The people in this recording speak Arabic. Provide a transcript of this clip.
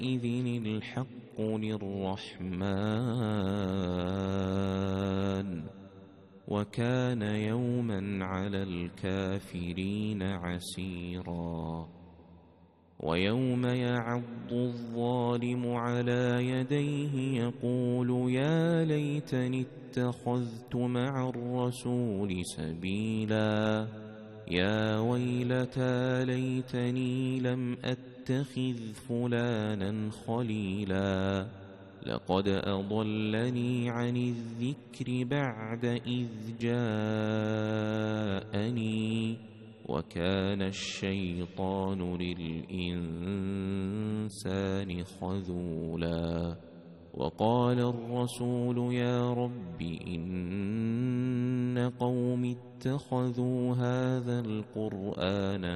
يومئذ الحق للرحمن وكان يوما على الكافرين عسيرا ويوم يعض الظالم على يديه يقول يا ليتني اتخذت مع الرسول سبيلا يا ويلتى ليتني لم أتخذ فلانا خليلا لقد أضلني عن الذكر بعد إذ جاءني وكان الشيطان للإنسان خذولا وقال الرسول يا رب إن قوم اتخذوا هذا القرآن